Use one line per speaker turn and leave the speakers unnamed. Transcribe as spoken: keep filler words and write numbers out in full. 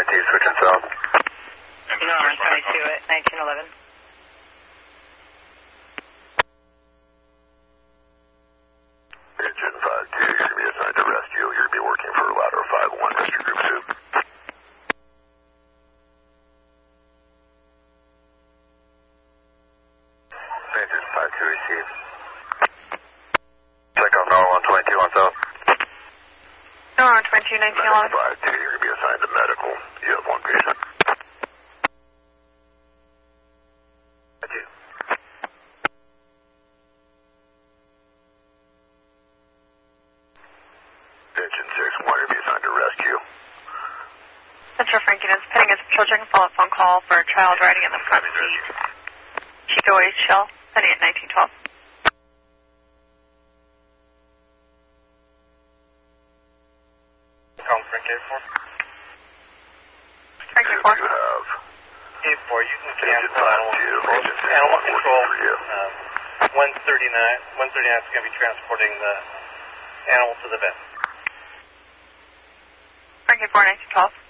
two, switching south.
No, I'm twenty-two at nineteen eleven.
Engine five two, you're going to be assigned to rescue. You're going to be working for ladder five one, rescue group two. Engine five two, received. Check off Nora one twenty-two on south.
Nora one twenty-two, nineteen eleven.
five two, you're going to be assigned to medical. You have one patient. Engine six one, you're going to be assigned to rescue.
Central Franklin is pending his children follow-up phone call for a child riding in the front seat. Chico H Shell, pending at nineteen twelve.
Call Franklin four.
Franklin four.
You have
K four, you can
Engine
cancel
five
animal
two,
control.
Engine six
Animal
one,
control.
working for you.
Um, one thirty-nine. one thirty-nine is going to be transporting the animal to the vet.
Franklin four, nineteen twelve.